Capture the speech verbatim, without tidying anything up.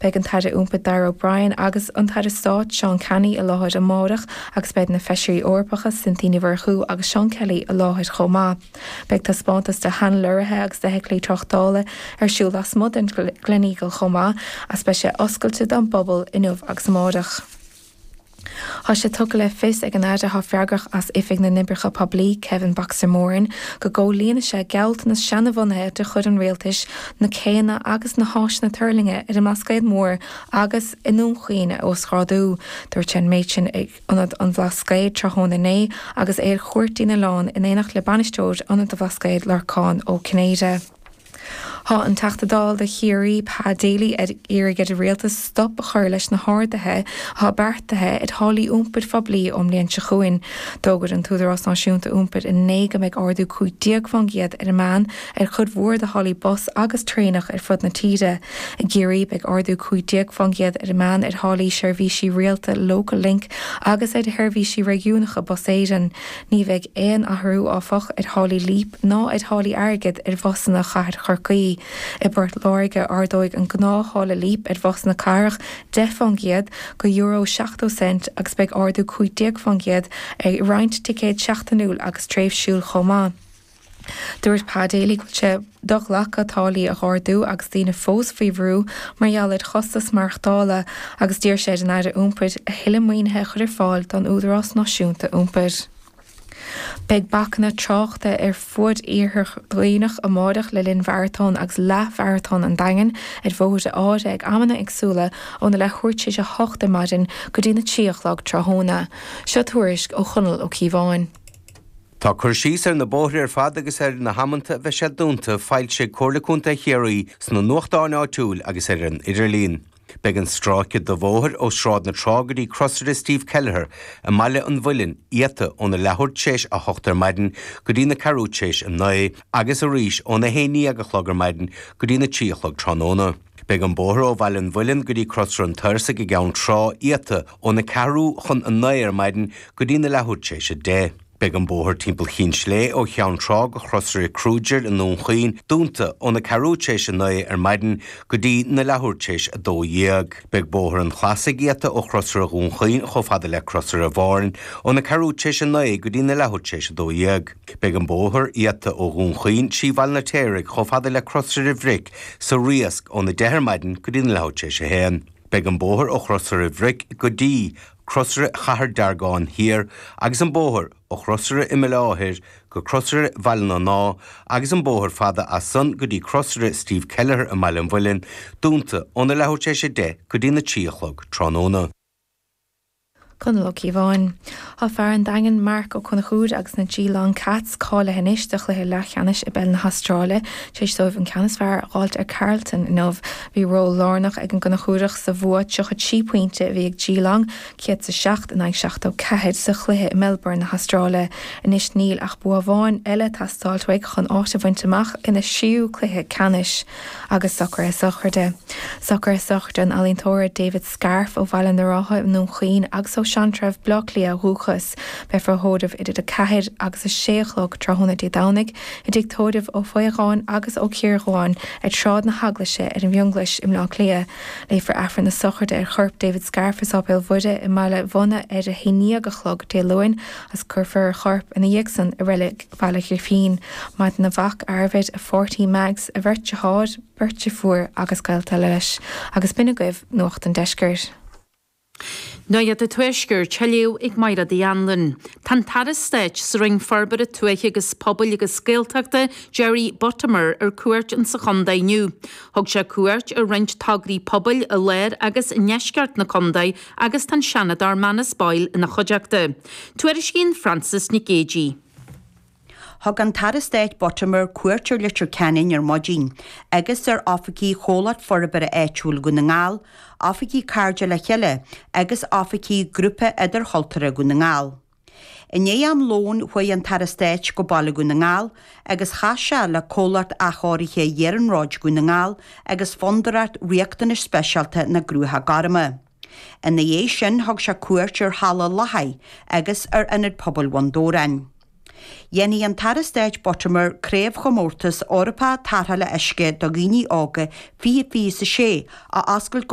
beag an taide úmpa Dara O'Brien agus an taide Stáit Sean Kenny a láthid amárach agus beag na feisirí orpacha Cynthia Verchu agus Sean Kelly a láthid chomá. Beag tá spántas de Han Lurathe agus de heclí trochtála ar siúl as mud an Gleneagle chomá as be sé oscailte don bobbal inmh agus amárach. Tá sé tugadh le fis ag an aide tha freagach as ifig na nimbricha poblí Kevin Baxter Moran go ggó líana sé geilt na seanmhonathe de chud an réaltais na céanna agus na háis na turlinge ar a mascaid mór agus inún chuoine ó scráadú dúirt sin méid sin ag anad an bhlascaid tráthnna né agus éar chuirtí na lán in éanach le banistóid anad a bhlascaid learcáin ó Cnéide. Tá an teachtadáil de chiaí pá déalaí ar iarige de réaltas stop a chuir leis na háirdathe a bertathe id tháilaí úmpid fablií om líon se chuin. Dógad an túidirrás náisiúnta úmpid in néga meid ardú chuig díag fan giad ar a man ar chud mhór de tháilaí bus agus trénach ar fud na tíide. A géirí beag ardú chuig díag fan giad ar a man ar tháilaí seirbhísí réalta Local Link agus ar seirbhísí régiúnacha bus éidean. Ní bheith éon athrú áfach ar tháilaí líp ná ar tháilaí airgid ar bhosanna chahar chorcaí. I burt láirge ardóig an gnáthhála líp ar bhos na carach de fan giad go euro seachtó cent agus beag ardú chuig díag fan giad ag roinnt ticéad seachtanúil agus tréimhsiúil chomá. Dúirt pá déalaí go sé doch lacha tálaí a ghardú agus tína fós faoihrú margheallad chostas marachtála agus dír sé den aire úmpid a hiilemoinethe chuir fáil don údarrás náisiúnta úmpid. Beag bacna tráchta ar fud íorthar dhaoinach amádach le linn bhartón agus leabhartón an dagan ar bhóide áide ag amana agsúla óna le chuirte sé hochta maidin go dtína tíochlag tráthóna. Seo tuairisc ó chunal ó Cíbháin. Tá chuir síos ar na bóthir ar fad agus ar na hamanta bheith sé dúnta fáilte sé comhlachuanta chéirí sna nuachtáin áitiúil agus ar an Idirlín. Beag an stráicid do bhóthir ó sráid na trágadaí Crossir Steve Kelleher a maiile an bhuilinn iata óna lethúirt séis a hochtar maidin go dtí na carúid séis an nae agus a ríis óna héanaí aga chlogar maidin go dtí na tíochlog tróna. Beag an bóthir ó bhail an bhuilinn go dtí Crossir an Tuirsa go gceann trá iata óna carú chun an nae ar maidin go dtí na lethúirt séis a dé. Beag an bóthir timpeall Chin Slé ó cheann trá go Crossir Cruidir in nún chuoin dúnta óna carúid séis an nae ar maidin go dtí na lethúirt séis a dó dhéag. Beag bóthir an chlasig iata ó Crossir gún chuoin cho fada le Crossir a bháin óna carúid séis an nae go dtí na lethúirt séis a dó dhéag. Beag an bóthir iata ó gún chuoin síbhail na téirigh cho fada le Crossir a bhric sa riasc óna deithir maidin go dtí na lethúirt séis a héan. Beag an bóthir ó Crossir a bhric go dtí Crossir chahar dargáin hir agus an bóthir ó Crossir i Láthir go Crossir Bhailna ná agus an bóthir fada as san go dtí Crossir Steve Kelleher a maiile an bhuilinn dúnta óna lethúirt séis a dé go dtí na tíochlog tróna. Chunal ó Cíbháin. Tá fear an dagan Mark ó Connachúd agus na Geelong Cats cála hanis de chluithe lechanis i bell na Hastráile séis dóibh an ceannas fear gáilt ar Carlton nómh bhí ró lárnach ag an Connachúdach sa bhuat seocha trí pointe bhí ag Geelong ciad sa seacht in ag seachtó ceithid sa chluithe i Melbourne na Hastráile. Inis níl ach bu bháin eile tá stáilthaig chun áta bhainteach ina siú cluithe canis agus soccer a sochirde. Soccer a sochirde an alíntóir David Scarf ó bhaile na rátha nó chuoin agus ó Seantref Blockley a rúchas be forthódamh idir de ceithid agus a séachlog tráthnna dí dánig i dictódamh ó Foighán agus ó Cíorgháin ar trád na haglaise ar an bhionglis im lá clia. Le for affran na sochirde ar chorp David Scarf is opil bhuide i maiile bhona ar a héníagachlog dé luin as curfar chorp ina dhéagsan a rilig bhaile chuir fin maid na bhac arbid a forty mags a bhirt de hád bhirt de fuair agus gailta leis agus bina goibh nuacht an deisgurt. No iad a tuaisgur teiliú ag maira di anlan. Tan taras stéit sa ring farbar a tuaiche agus pobl agus scéalteachta Jerry Bottomer ar cuairt an sa chondaí nniu. Thug sé cuairt ar roinnt tagarí pobl a léir agus i neisceart na condaí agus tan seanadar manas bail ina chodeachta. Tuairis cín Francis Nicagé. Thug an tarastéit Bottomer cuairtear litir ceannin ar modín, agus ar áfací chólat forbar a éitiúil go na ngáil, áfací cairde le cheile, agus áfací grúpa idir holtara go na ngáil. In é am lón chuoi an tarastéit go balla go na ngáil, agus chaise le cólat a cháirithe dhéan ráid go na ngáil, agus fondarat riachtanis speisialta na grútha garma. In é sin thug se cuairtear hala lahaid, agus ar inad pobl wandórain. Yenny an tarastéit Bottomer créibh chomórtas orpa tartha le eisce do gíní ága fi fi sa sé a ascail